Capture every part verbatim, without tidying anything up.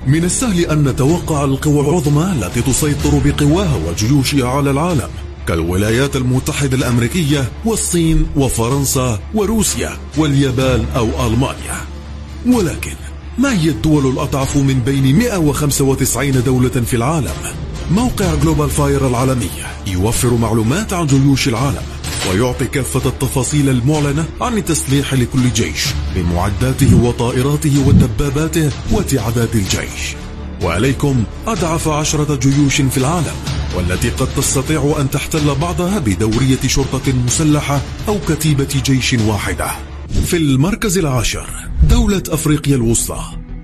من السهل أن نتوقع القوى العظمى التي تسيطر بقواها وجيوشها على العالم كالولايات المتحدة الأمريكية والصين وفرنسا وروسيا واليابان أو ألمانيا. ولكن ما هي الدول الأضعف من بين مئة وخمسة وتسعين دولة في العالم؟ موقع جلوبال فاير العالمي يوفر معلومات عن جيوش العالم ويعطي كافة التفاصيل المعلنة عن التسليح لكل جيش بمعداته وطائراته ودباباته وتعداد الجيش. وعليكم أضعف عشرة جيوش في العالم والتي قد تستطيع أن تحتل بعضها بدورية شرطة مسلحة أو كتيبة جيش واحدة. في المركز العاشر دولة أفريقيا الوسطى،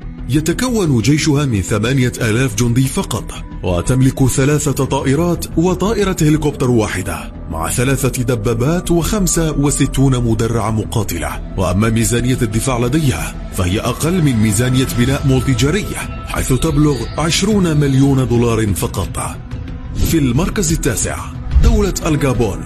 يتكون جيشها من ثمانية آلاف جندي فقط، وتملك ثلاثة طائرات وطائرة هليكوبتر واحدة مع ثلاثة دبابات وخمسة وستون مدرعة مقاتلة. وأما ميزانية الدفاع لديها فهي أقل من ميزانية بناء مولتيجرية حيث تبلغ عشرون مليون دولار فقط. في المركز التاسع دولة الغابون،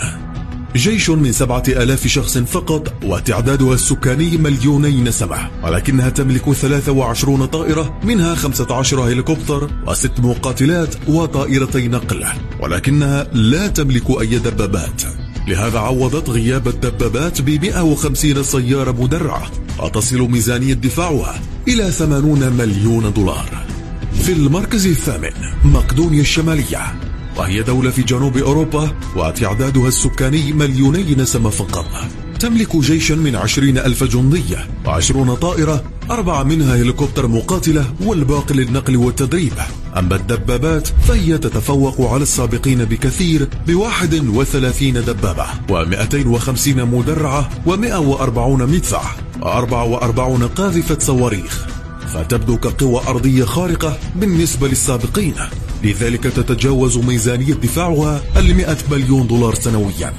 جيش من سبعة آلاف شخص فقط وتعدادها السكاني مليوني نسمة، ولكنها تملك ثلاثة وعشرين طائرة منها خمسة عشر هليكوبتر وست مقاتلات وطائرتي نقل، ولكنها لا تملك أي دبابات. لهذا عوضت غياب الدبابات ب مئة وخمسين سيارة مدرعة وتصل ميزانية دفاعها إلى ثمانين مليون دولار. في المركز الثامن مقدونيا الشمالية، وهي دولة في جنوب أوروبا وتعدادها السكاني مليوني نسمة فقط. تملك جيشا من عشرين ألف جندية وعشرون طائرة، أربعة منها هليكوبتر مقاتلة والباقي للنقل والتدريب. أما الدبابات فهي تتفوق على السابقين بكثير بواحد وثلاثين دبابة ومئتين وخمسين مدرعة ومئة وأربعين مدفع وأربعة وأربعين قاذفة صواريخ، فتبدو كقوة أرضية خارقة بالنسبة للسابقين. لذلك تتجاوز ميزانية دفاعها المئة مليون دولار سنويا.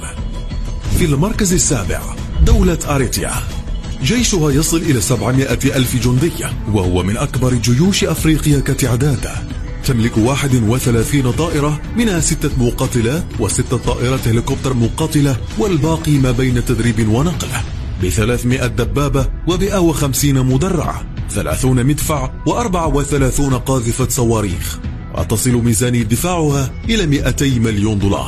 في المركز السابع دولة أريتريا، جيشها يصل إلى سبعمائة ألف جندية وهو من أكبر جيوش أفريقيا كتعداد. تملك واحد وثلاثين طائرة منها ستة مقاتلات وستة طائرات هليكوبتر مقاتلة والباقي ما بين تدريب ونقل، بثلاثمائة دبابة ومئة وخمسين مدرعة، ثلاثون مدفع وأربعة وثلاثون قاذفة صواريخ، وتصل ميزانية دفاعها إلى مئتي مليون دولار.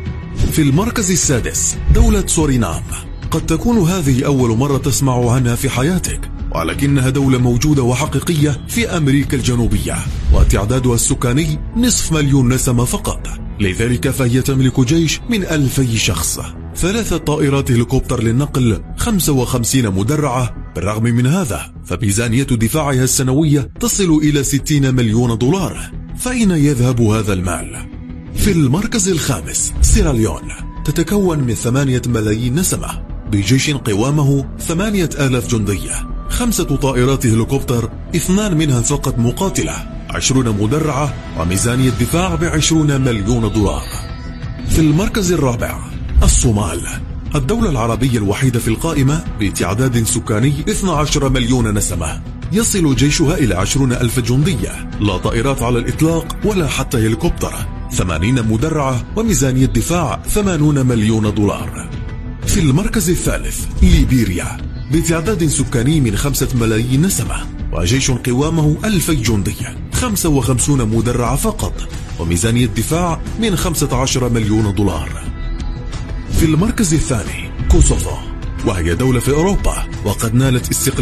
في المركز السادس دولة سورينام، قد تكون هذه أول مرة تسمع عنها في حياتك، ولكنها دولة موجودة وحقيقية في أمريكا الجنوبية وتعدادها السكاني نصف مليون نسمة فقط. لذلك فهي تملك جيش من ألفي شخص، ثلاثة طائرات هليكوبتر للنقل، خمسة وخمسين مدرعة. بالرغم من هذا فميزانية دفاعها السنوية تصل إلى ستين مليون دولار. فأين يذهب هذا المال؟ في المركز الخامس سيراليون، تتكون من ثمانية ملايين نسمة بجيش قوامه ثمانية آلاف جندية، خمسة طائرات هليكوبتر، اثنان منها فقط مقاتلة، عشرون مدرعة، وميزانية دفاع بعشرون مليون دولار. في المركز الرابع الصومال، الدولة العربية الوحيدة في القائمة بتعداد سكاني اثني عشر مليون نسمة. يصل جيشها إلى عشرون ألف جندية، لا طائرات على الإطلاق ولا حتى هليكوبتر، ثمانين مدرعة، وميزانية دفاع ثمانون مليون دولار. في المركز الثالث ليبيريا، بتعداد سكاني من خمسة ملايين نسمة وجيش قوامه ألفي جندية، خمسة وخمسين مدرعة فقط، وميزانية دفاع من خمسة عشر مليون دولار. في المركز الثاني كوسوفو، وهي دولة في أوروبا وقد نالت استقلال